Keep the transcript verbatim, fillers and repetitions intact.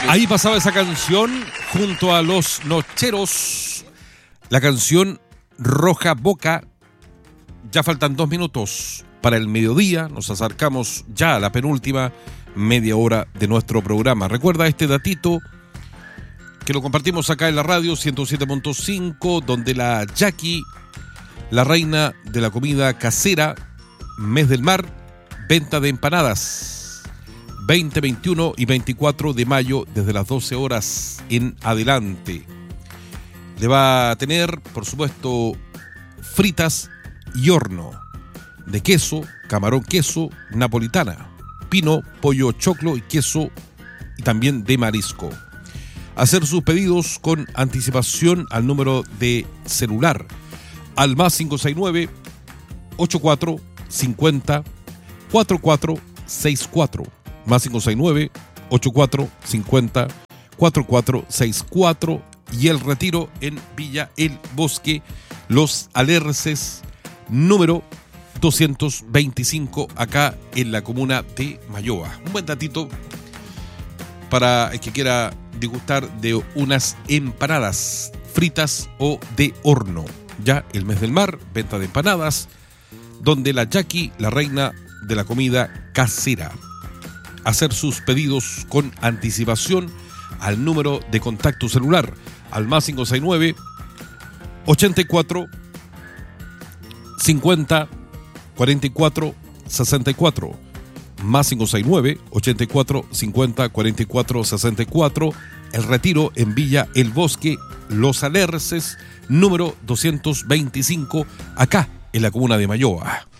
Ahí pasaba esa canción junto a los Nocheros, la canción Roja Boca. Ya faltan dos minutos para el mediodía, nos acercamos ya a la penúltima media hora de nuestro programa. Recuerda este datito que lo compartimos acá en la radio ciento siete punto cinco, donde la Jackie, la reina de la comida casera, Mes del Mar, venta de empanadas, veinte, veintiuno y veinticuatro de mayo, desde las doce horas en adelante. Le va a tener, por supuesto, fritas y horno, de queso, camarón queso, napolitana, pino, pollo choclo y queso, y también de marisco. Hacer sus pedidos con anticipación al número de celular, al más cinco seis nueve, ocho cuatro cinco cero, cuatro cuatro seis cuatro, más cinco seis nueve, ocho cuatro cinco cero, cuatro cuatro seis cuatro, y el retiro en Villa El Bosque, Los Alerces, número doscientos veinticinco, acá en la comuna de Mayoa. Un buen datito para el que quiera degustar de unas empanadas fritas o de horno. Ya el Mes del Mar, venta de empanadas, donde la Jackie, la reina de la comida casera. Hacer sus pedidos con anticipación al número de contacto celular, al más cinco seis nueve, ochenta y cuatro cincuenta cuarenta y cuatro sesenta y cuatro, más cinco seis nueve, ochenta y cuatro cincuenta cuarenta y cuatro sesenta y cuatro. El retiro en Villa El Bosque, Los Alerces, número doscientos veinticinco, acá en la comuna de Mayoa.